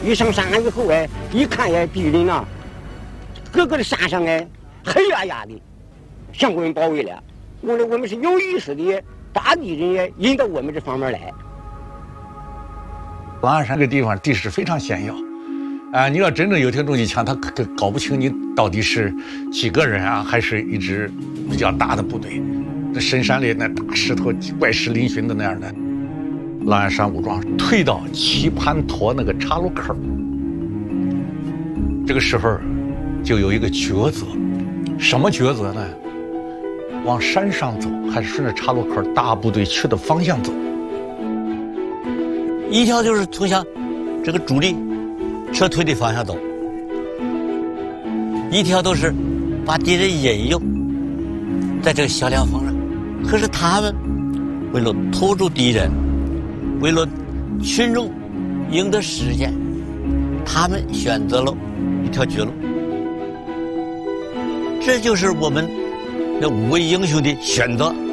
一上山以后哎，一看哎，敌人呐，各个的山上哎，黑压压的，向我们包围了。我们是有意识的把敌人哎引到我们这方面来。 狼牙山这个地方地势非常险要，啊，你要真正有挺重机枪，他搞不清你到底是几个人啊，还是一支比较大的部队。那深山里那大石头怪石嶙峋的那样的，狼牙山武装退到棋盘坨那个岔路口，这个时候就有一个抉择，什么抉择呢？往山上走，还是顺着岔路口大部队去的方向走？ 一条就是从向这个主力撤退的方向走，一条都是把敌人引诱在这个小凉风上。可是他们为了拖住敌人，为了群众赢得时间，他们选择了一条绝路。这就是我们那5位英雄的选择。